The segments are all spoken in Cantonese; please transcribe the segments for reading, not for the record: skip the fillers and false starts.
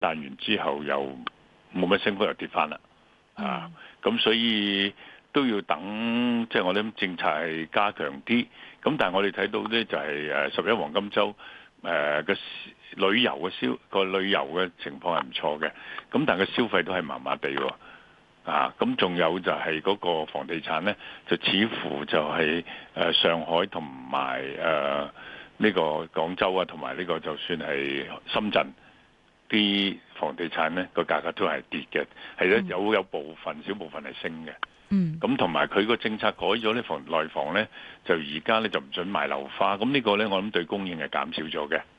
彈完之後又冇乜升幅，又跌翻啦。咁所以都要等，即係我諗政策係加強啲。咁但係我哋睇到呢，就係11黃金週嘅旅遊嘅情況係唔錯嘅。咁但係個消費都係麻麻地喎。咁仲有就係嗰個房地產呢，就似乎就係上海同埋呢個廣州啊，同埋呢個就算係深圳啲房地產呢個價格都係跌嘅，係咧有少部分係升嘅。咁同埋佢個政策改咗呢，內房呢，就而家呢就唔准賣樓花，咁呢個呢，我諗對供應係減少咗嘅。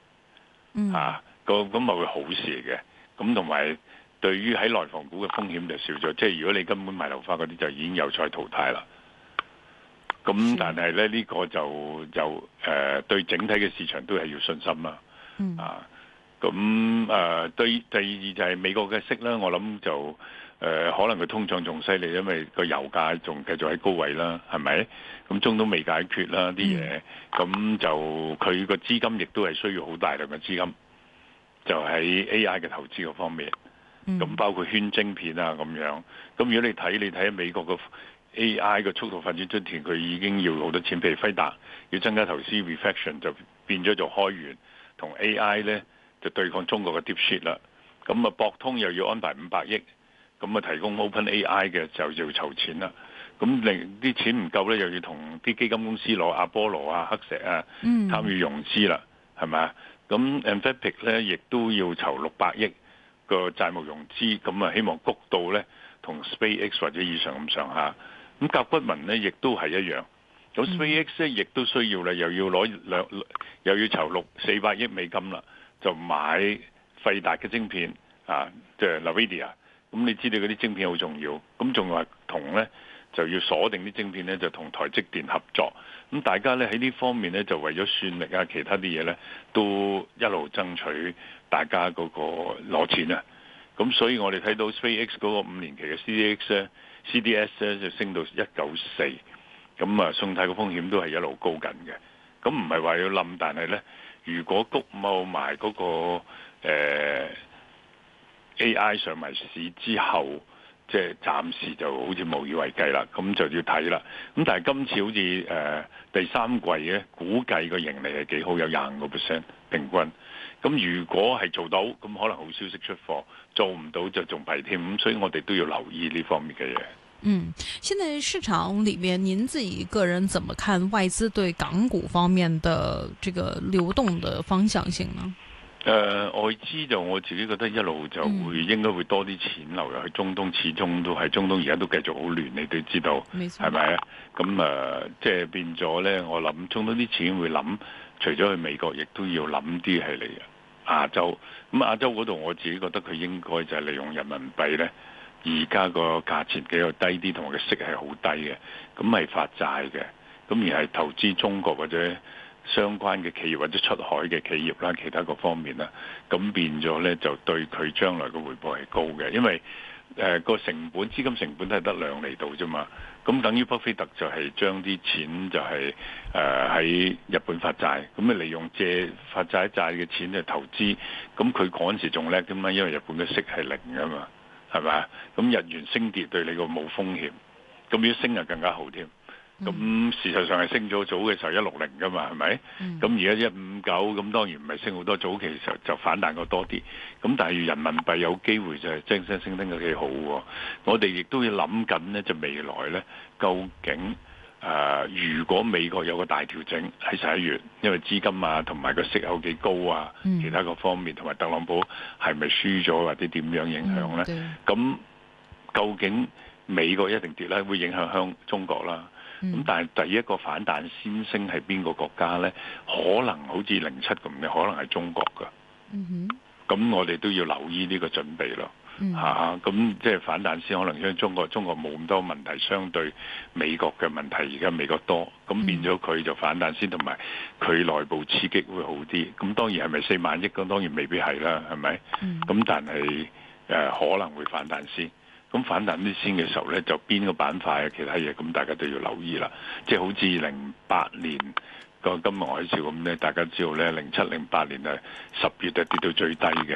咁咪會好事嘅。咁同埋對於喺內房股嘅風險就少咗，即係如果你根本賣樓花嗰啲就已經有賽淘汰啦。咁但係咧呢個就對整體嘅市場都係要信心啦。對第二就係美國嘅息啦，我諗就可能佢通脹仲犀利，因為個油價仲繼續喺高位啦，係咪？咁中東未解決啦啲嘢，咁就佢個資金亦都係需要好大量嘅資金，就喺 AI 嘅投資嗰方面。咁包括圈晶片啊咁樣，咁如果你睇美國個 AI 個速度發展出前，佢已經要好多錢，譬如輝達要增加投資 reflection 就變咗做開源，同 AI 呢就對抗中國嘅 DeepSeek 啦。咁啊博通又要安排500億，咁啊提供 OpenAI 嘅就要籌錢啦。咁令啲錢唔夠呢，又要同啲基金公司攞阿波羅啊、黑石啊參與融資啦，係咪啊？咁 Anthropic 呢亦都要籌600億。個債務融資，咁啊希望谷到呢同 SpaceX 或者以上咁上下。咁甲骨文呢亦都係一樣。咁 SpaceX 呢亦都需要咧，又要籌400億美金啦，就買費達嘅晶片即係 NVIDIA。咁你知道嗰啲晶片好重要。咁仲話就要鎖定啲晶片呢，就同台積電合作。咁大家呢喺呢方面呢，就為咗算力啊，其他啲嘢呢，都一路爭取大家嗰個攞錢啊。咁所以我哋睇到 SpaceX 嗰個5年期嘅 CDS 呢，就升到194。咁啊，信貸嘅風險都係一路高緊嘅。咁唔係話要冧，但係呢，如果谷冇埋嗰個AI 上埋市之後，即係暫時就好似無以為繼啦，咁就要睇啦。咁但係今次好似第三季咧，估計個盈利係幾好，有25%平均。咁如果係做到，咁可能好消息出貨；做唔到就仲弊添。咁所以我哋都要留意呢方面嘅嘢。 現在市場裏面，您自己個人怎麼看外資對港股方面的這個流動的方向性呢？ 外資就我自己覺得一路就應該會多啲錢流入去中東，始終都係中東而家都繼續好亂，你都知道係咪啊？咁即係變咗呢，我諗中東啲錢會諗，除咗去美國，亦都要諗啲係嚟亞洲。咁亞洲嗰度我自己覺得佢應該就係利用人民幣呢，而家個價錢比較低啲，同埋個息係好低嘅，咁係發債嘅，咁而係投資中國或者相關嘅企業或者出海嘅企業啦，其他各方面啦，咁變咗呢，就對佢將來嘅回報係高嘅，因為個資金成本都係得2厘度啫嘛，咁等於巴菲特就係將啲錢就係喺日本發債，咁利用借發債嘅錢去投資，咁佢嗰陣時仲叻啲嘛，因為日本嘅息係0㗎嘛，係咪啊？咁日元升跌對你個冇風險，咁如果升就更加好添。咁事實上係升咗，早嘅時候160㗎嘛，係咪？咁而家159，咁當然唔係升好多，早期嘅時候就反彈過多啲。咁但係人民幣有機會就係升得幾好喎。我哋亦都要諗緊呢，就未來呢，究竟如果美國有個大調整喺11月，因為資金啊同埋個息口幾高啊，其他各方面同埋特朗普係咪輸咗或者點樣影響呢？咁究竟美國一定跌咧，會影響中國啦。咁但係第一個反彈先升係邊個國家呢？可能好似07咁嘅，可能係中國噶。咁我哋都要留意呢個準備咯。咁即係反彈先，可能因為中國冇咁多問題，相對美國嘅問題而家美國多，咁變咗佢就反彈先，同埋佢內部刺激會好啲。咁當然係咪4萬億？咁當然未必係啦，係咪？咁但係可能會反彈先。咁反彈啲先嘅時候呢，就邊個板塊啊，其他嘢，咁大家都要留意啦。即係好似08年個金融海嘯咁呢，大家知道呢，07、08年10月就跌到最低嘅，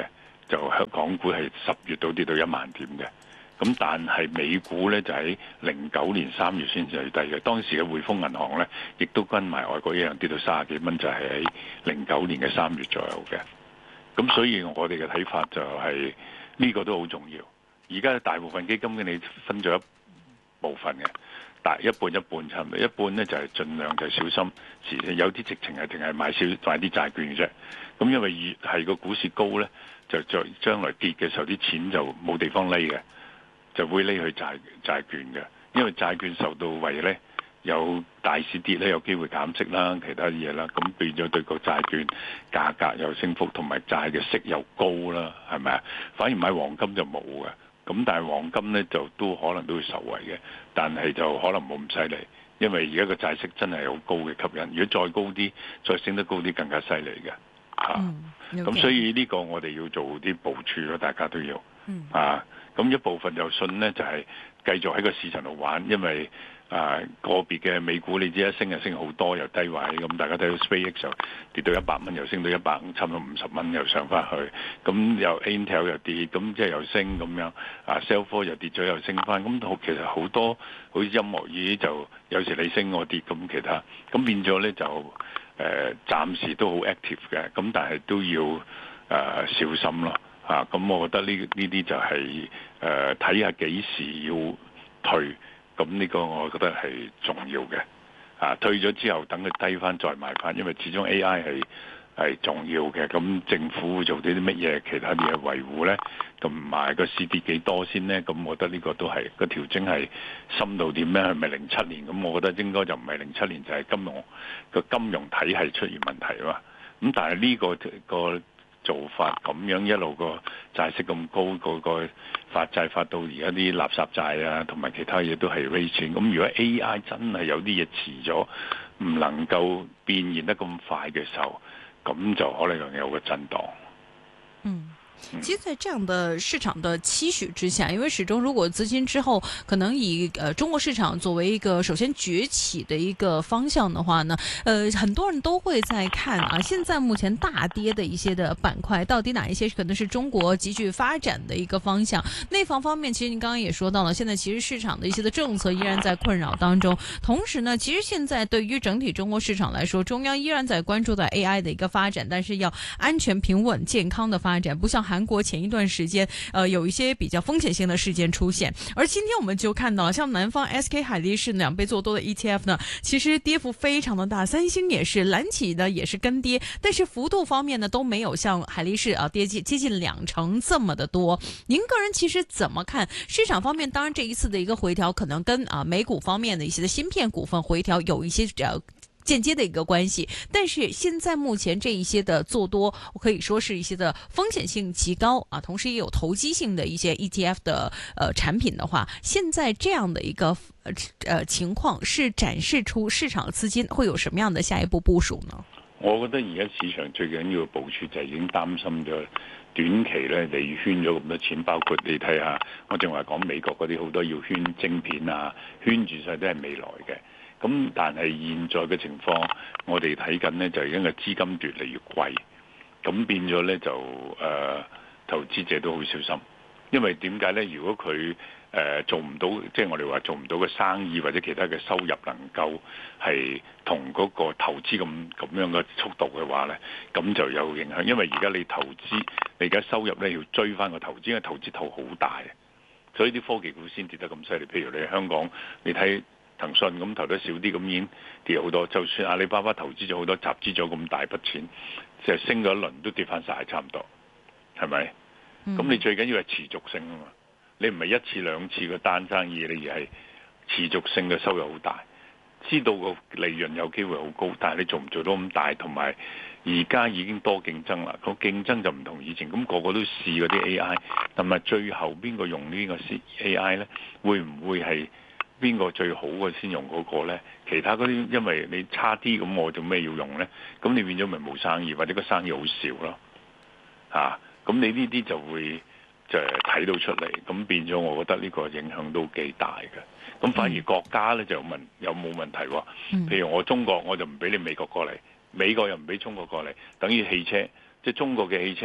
就港股係10月都跌到1萬點嘅。咁但係美股咧就喺09年3月先至最低嘅，當時嘅匯豐銀行咧亦都跟埋外國一樣跌到30幾蚊，就係喺09年嘅3月左右嘅。咁所以我哋嘅睇法就係呢個都好重要。而家大部分基金嘅你分咗一部分嘅，但一半一半差唔多，一半咧就係盡量就小心，有啲直情係淨係買啲債券嘅啫。咁因為越係個股市高咧，就將來跌嘅時候啲錢就冇地方匿嘅。就會匿去債券嘅，因為債券受到惠咧，有大市跌咧，有機會減息啦，其他嘢啦，咁變咗對個債券價格有升幅，同埋債嘅息又高啦，係咪啊？反而買黃金就冇嘅，咁但係黃金咧就都可能都會受惠嘅，但係就可能冇咁犀利，因為而家個債息真係好高嘅吸引，如果再高啲，再升得高啲更加犀利嘅，咁所以呢個我哋要做啲部署咯，大家都要，咁一部分就信呢，就係繼續喺個市場度玩，因為個別嘅美股你知一升就升好多，由低位，咁大家睇到 SpaceX 就跌到100蚊，又升到差唔多50蚊，又上翻去，咁又 Intel 又跌，咁即係又升咁樣，Salesforce 又跌咗又升翻，咁其實好多好似音樂椅就有時你升我跌咁其他，咁變咗呢就暫時都好 active 嘅，咁但係都要小心咯。咁我覺得呢啲就係睇下幾時要退，咁呢個我覺得係重要嘅。退咗之後等佢低翻再買翻，因為始終 AI 係重要嘅。咁政府會做啲乜嘢其他啲嘢維護呢？同埋個市跌幾多先呢？咁我覺得呢個都係個調整係深度點呢？係咪07年？咁我覺得應該就唔係07年，就係金融體系出現問題嘛。咁但係呢個做法咁樣一路個債息咁高，個發債發到而家啲垃圾債啊，同埋其他嘢都係 raise 錢。咁如果 AI 真係有啲嘢遲咗，唔能夠變現得咁快嘅時候，咁就可能有個震盪。 其實，在這樣的市場的期許之下，因為始終如果資金之後可能以中國市場作為一個首先崛起的一個方向的話呢，很多人都會在看啊，現在目前大跌的一些的板塊，到底哪一些可能是中國急劇發展的一個方向？內房方面，其實您剛剛也說到了，現在其實市場的一些的政策依然在困擾當中。同時呢，其實現在對於整體中國市場來說，中央依然在關注到 AI 的一個發展，但是要安全、平穩、健康的發展，不像韓國前一段時間，有一些比較風險性的事件出現。而今天我們就看到，像南方 SK 海力士2倍做多的 ETF 呢，其實跌幅非常的大，三星也是，藍企呢也是跟跌，但是幅度方面呢都沒有像海力士跌接近20%這麼的多。您個人其實怎麼看市場方面？當然這一次的一個回調，可能跟美股方面的一些的芯片股份回調有一些間接的一個關係，但是現在目前這一些的做多，可以說是一些的風險性極高啊，同時也有投機性的一些 ETF 的產品的話，現在這樣的一個情況，是展示出市場資金會有什麼樣的下一步部署呢？ 我覺得而家市場最緊要嘅部署就係已經擔心咗短期咧，你圈咗咁多錢，包括你睇下，我正話講美國嗰啲好多要圈晶片啊，圈住晒都係未來嘅。咁但係現在嘅情況，我哋睇緊呢，就因為資金越嚟越貴，咁變咗呢，就投資者都好小心，因為點解呢？如果佢做唔到，即係我哋話做唔到嘅生意或者其他嘅收入能夠係同嗰個投資咁樣嘅速度嘅話呢，咁就有影響。因為而家你投資，你而家收入呢要追翻個投資，因為投資頭好大，所以啲科技股先跌得咁犀利。譬如你香港，你睇騰訊咁投得少啲，咁已經跌好多。就算阿里巴巴投資咗好多，集資咗咁大筆錢，就升咗一輪都跌翻晒，差唔多，係咪？咁你最緊要係持續性啊嘛。你唔係一次兩次嘅單生意，你而係持續性嘅收入好大，知道個利潤有機會好高，但係你做唔做到咁大？同埋而家已經多競爭啦，個競爭就唔同以前，咁個個都試嗰啲 AI，同埋最後邊個用呢個 AI 呢？會唔會係邊個最好嘅先用嗰個呢？其他嗰啲因為你差啲，咁我做咩要用呢？咁你變咗咪冇生意，或者個生意好少咯？咁你呢啲就會就睇到出嚟，咁變咗我覺得呢個影響都幾大嘅。咁反而國家呢，就有冇問題喎？譬如我中國，我就唔俾你美國過嚟，美國又唔俾中國過嚟，等於汽車，即係中國嘅汽車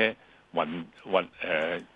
運